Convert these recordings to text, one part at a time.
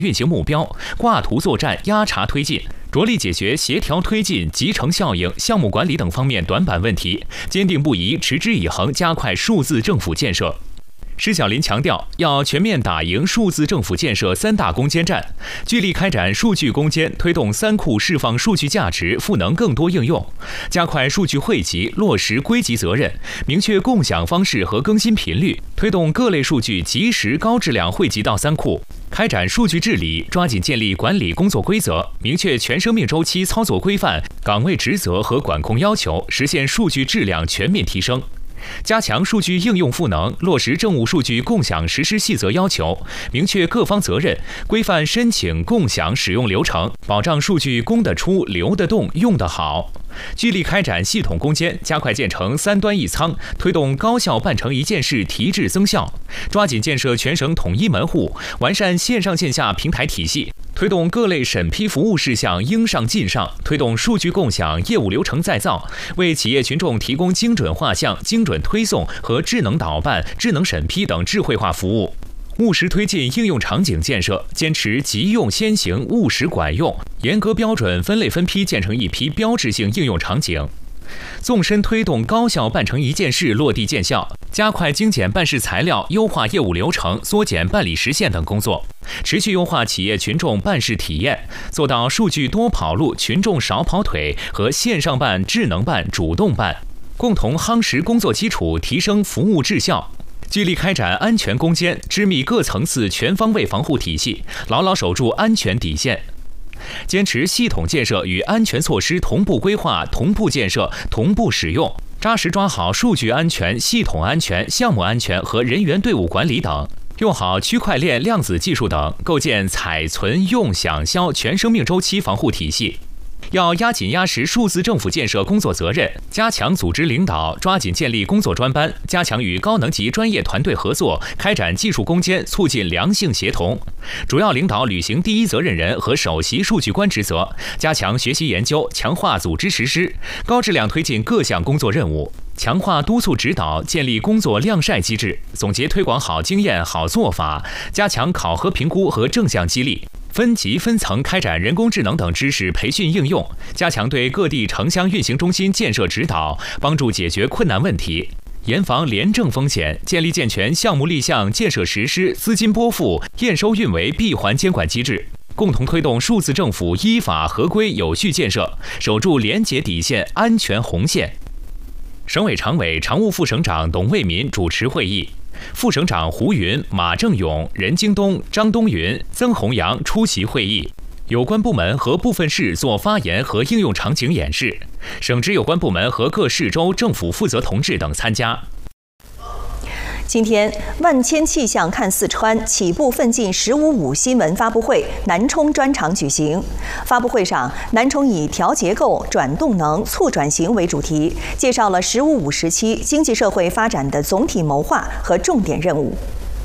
运行目标，挂图作战，压查推进，着力解决协调推进、集成效应、项目管理等方面短板问题，坚定不移、持之以恒加快数字政府建设。施小林强调，要全面打赢数字政府建设3大攻坚战，聚力开展数据攻坚，推动3库释放数据价值，赋能更多应用，加快数据汇集，落实归集责任，明确共享方式和更新频率，推动各类数据及时高质量汇集到3库。开展数据治理，抓紧建立管理工作规则，明确全生命周期操作规范、岗位职责和管控要求，实现数据质量全面提升。加强数据应用赋能，落实政务数据共享实施细则要求，明确各方责任，规范申请共享使用流程，保障数据供得出、流得动、用得好。聚力开展系统攻坚，加快建成3端1仓，推动高效办成一件事提质增效，抓紧建设全省统一门户，完善线上线下平台体系，推动各类审批服务事项应上尽上，推动数据共享业务流程再造，为企业群众提供精准画像、精准推送和智能导办、智能审批等智慧化服务。务实推进应用场景建设，坚持急用先行、务实管用，严格标准分类分批建成一批标志性应用场景。纵深推动高效办成一件事落地见效，加快精简办事材料，优化业务流程，缩减办理时限等工作，持续优化企业群众办事体验，做到数据多跑路、群众少跑腿和线上办、智能办、主动办，共同夯实工作基础，提升服务质效。聚力开展安全攻坚，织密各层次全方位防护体系，牢牢守住安全底线。坚持系统建设与安全措施同步规划、同步建设、同步使用，扎实抓好数据安全、系统安全、项目安全和人员队伍管理等，用好区块链、量子技术等，构建采存用享销全生命周期防护体系。要压紧压实数字政府建设工作责任，加强组织领导，抓紧建立工作专班，加强与高能级专业团队合作，开展技术攻坚，促进良性协同。主要领导履行第一责任人和首席数据官职责，加强学习研究，强化组织实施，高质量推进各项工作任务。强化督促指导，建立工作量晒机制，总结推广好经验、好做法，加强考核评估和正向激励。分级分层开展人工智能等知识培训应用，加强对各地城乡运行中心建设指导，帮助解决困难问题，严防廉政风险，建立健全项目立项、建设实施、资金拨付、验收运维闭环监管机制，共同推动数字政府依法合规有序建设，守住廉洁底线、安全红线。省委常委、常务副省长董卫民主持会议。副省长胡云、马正勇、任京东、张东云、曾洪阳出席会议，有关部门和部分市做发言和应用场景演示，省直有关部门和各市州政府负责同志等参加。 今天，万千气象看四川起步奋进“15.5”新闻发布会南充专场举行。发布会上，南充以调结构、转动能、促转型为主题，介绍了“15.5”时期经济社会发展的总体谋划和重点任务。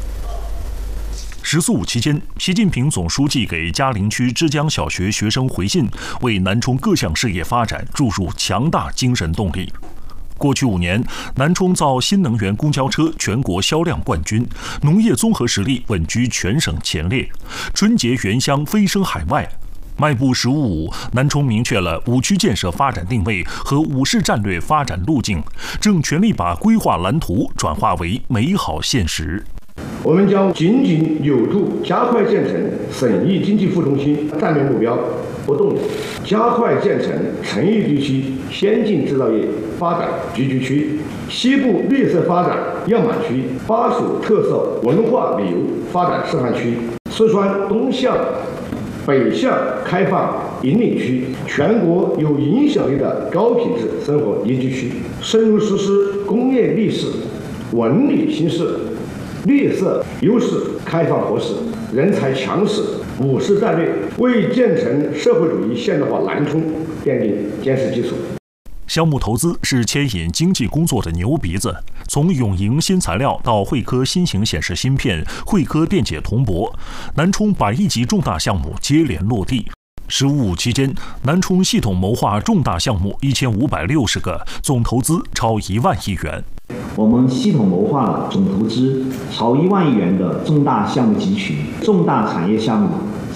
14.5期间，习近平总书记给嘉陵区之江小学学生回信，为南充各项事业发展注入强大精神动力。过去5年，南充造新能源公交车全国销量冠军，农业综合实力稳居全省前列，春节原乡飞升海外。迈步15.5，南充明确了5区建设发展定位和5市战略发展路径，正全力把规划蓝图转化为美好现实。 我们将紧紧有度加快建成省域经济副中心战略目标不动摇，加快建成成渝地区先进制造业发展聚居区、西部绿色发展样板区、巴蜀特色文化旅游发展示范区、四川东向北向开放引领区、全国有影响力的高品质生活宜居区，深入实施工业绿市、文旅新市、绿色优势开放模式、人才强势5市战略，为建成社会主义现代化南充奠定坚实基础。 项目投资是牵引经济工作的牛鼻子，从永营新材料到汇科新型显示芯片、汇科电解铜箔，南充100亿级重大项目接连落地。15.5期间，南充系统谋划重大项目1560个，总投资超1万亿元。 我们系统谋划了总投资超1万亿元的重大项目集群、重大产业项目